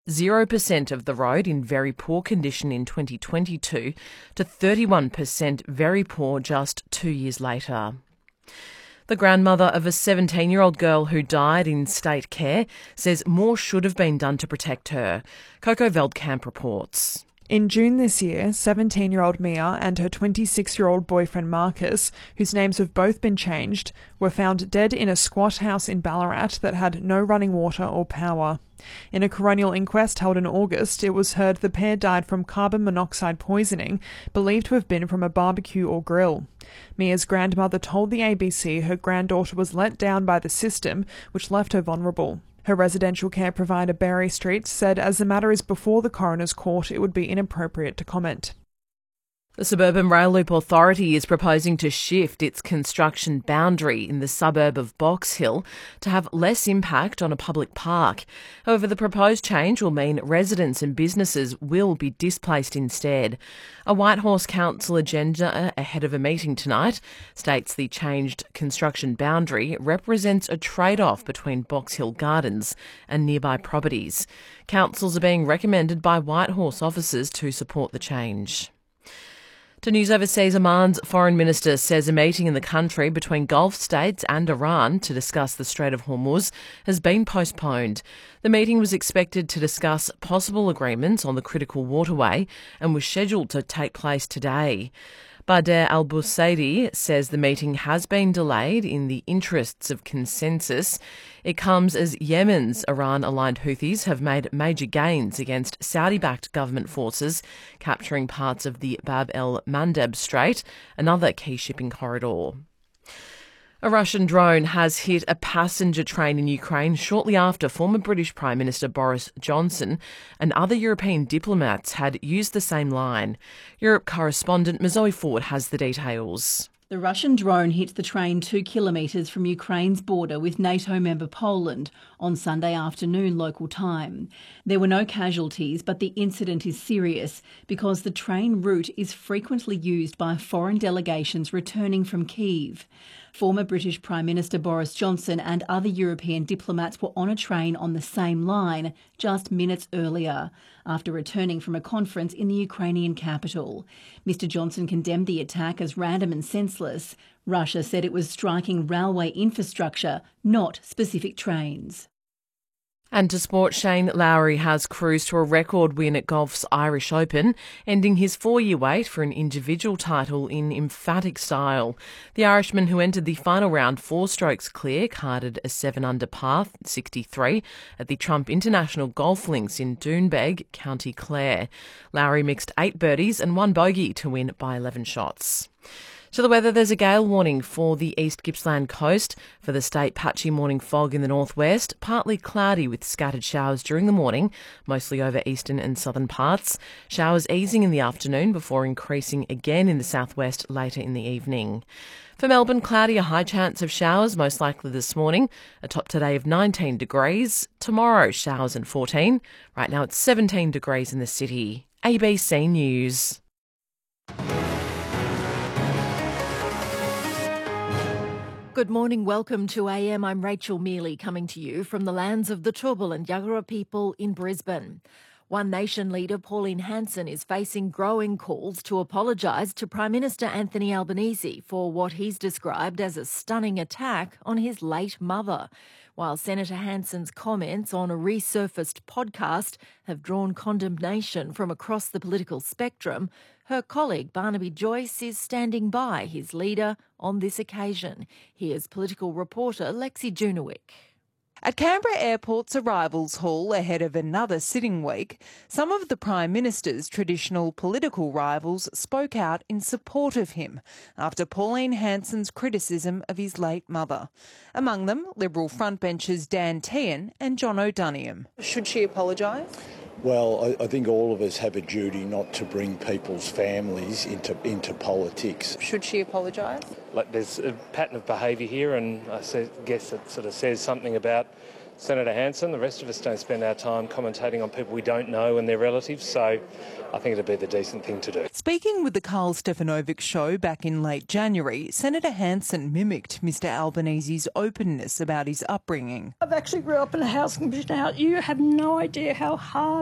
0% of the road in very poor condition in 2022 to 31% very poor just 2 years later. The grandmother of a 17-year-old girl who died in state care says more should have been done to protect her. Coco Veldkamp reports. In June this year, 17-year-old Mia and her 26-year-old boyfriend Marcus, whose names have both been changed, were found dead in a squat house in Ballarat that had no running water or power. In a coronial inquest held in August, it was heard the pair died from carbon monoxide poisoning, believed to have been from a barbecue or grill. Mia's grandmother told the ABC her granddaughter was let down by the system, which left her vulnerable. Her residential care provider Berry Street said as the matter is before the coroner's court, it would be inappropriate to comment. The Suburban Rail Loop Authority is proposing to shift its construction boundary in the suburb of Box Hill to have less impact on a public park. However, the proposed change will mean residents and businesses will be displaced instead. A Whitehorse Council agenda ahead of a meeting tonight states the changed construction boundary represents a trade-off between Box Hill Gardens and nearby properties. Councils are being recommended by Whitehorse officers to support the change. To News Overseas, Oman's foreign minister says a meeting in the country between Gulf states and Iran to discuss the Strait of Hormuz has been postponed. The meeting was expected to discuss possible agreements on the critical waterway and was scheduled to take place today. Badr al-Busaidi says the meeting has been delayed in the interests of consensus. It comes as Yemen's Iran-aligned Houthis have made major gains against Saudi-backed government forces, capturing parts of the Bab el-Mandeb Strait, another key shipping corridor. A Russian drone has hit a passenger train in Ukraine shortly after former British Prime Minister Boris Johnson and other European diplomats had used the same line. Europe correspondent Mazoe Ford has the details. The Russian drone hit the train 2 kilometres from Ukraine's border with NATO member Poland on Sunday afternoon local time. There were no casualties, but the incident is serious because the train route is frequently used by foreign delegations returning from Kyiv. Former British Prime Minister Boris Johnson and other European diplomats were on a train on the same line just minutes earlier, after returning from a conference in the Ukrainian capital. Mr Johnson condemned the attack as random and senseless. Russia said it was striking railway infrastructure, not specific trains. And to sport, Shane Lowry has cruised to a record win at golf's Irish Open, ending his 4-year wait for an individual title in emphatic style. The Irishman, who entered the final round 4 strokes clear, carded a 7-under par 63 at the Trump International Golf Links in Doonbeg, County Clare. Lowry mixed 8 birdies and 1 bogey to win by 11 shots. To the weather, there's a gale warning for the East Gippsland coast. For the state, patchy morning fog in the northwest, partly cloudy with scattered showers during the morning, mostly over eastern and southern parts. Showers easing in the afternoon before increasing again in the southwest later in the evening. For Melbourne, cloudy, a high chance of showers, most likely this morning. A top today of 19 degrees. Tomorrow, showers and 14. Right now it's 17 degrees in the city. ABC News. Good morning, welcome to AM. I'm Rachel Mealy, coming to you from the lands of the Turrbal and Yagara people in Brisbane. One Nation leader Pauline Hanson is facing growing calls to apologise to Prime Minister Anthony Albanese for what he's described as a stunning attack on his late mother. While Senator Hanson's comments on a resurfaced podcast have drawn condemnation from across the political spectrum, her colleague Barnaby Joyce is standing by his leader on this occasion. Here's political reporter Lexi Junowick. At Canberra Airport's arrivals hall ahead of another sitting week, some of the Prime Minister's traditional political rivals spoke out in support of him after Pauline Hanson's criticism of his late mother. Among them, Liberal frontbenchers Dan Tehan and John O'Doniam. Should she apologise? Well, I think all of us have a duty not to bring people's families into politics. Should she apologise? Like, there's a pattern of behaviour here, and I guess it sort of says something about Senator Hanson. The rest of us don't spend our time commentating on people we don't know and their relatives, so I think it'd be the decent thing to do. Speaking with the Carl Stefanovic show back in late January, Senator Hanson mimicked Mr Albanese's openness about his upbringing. I've actually grew up in a housing commission house. You have no idea how hard